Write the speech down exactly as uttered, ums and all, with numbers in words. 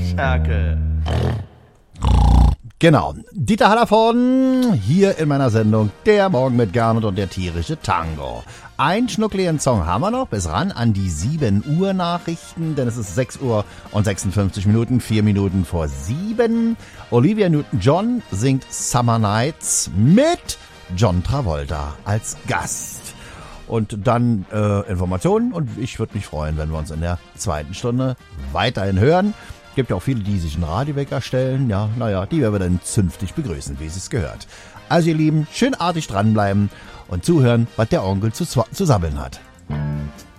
Schalke. Genau. Dieter Hallervorden hier in meiner Sendung Der Morgen mit Gernot und der tierische Tango. Ein schnuckligen Song haben wir noch bis ran an die sieben Uhr Nachrichten, denn es ist sechs Uhr und sechsundfünfzig Minuten, vier Minuten vor sieben. Olivia Newton-John singt Summer Nights mit John Travolta als Gast. Und dann äh, Informationen und ich würde mich freuen, wenn wir uns in der zweiten Stunde weiterhin hören. Gibt ja auch viele, die sich einen Radiowecker stellen. Ja, naja, die werden wir dann zünftig begrüßen, wie es gehört. Also ihr Lieben, schön artig dranbleiben und zuhören, was der Onkel zu, zu sabbeln hat.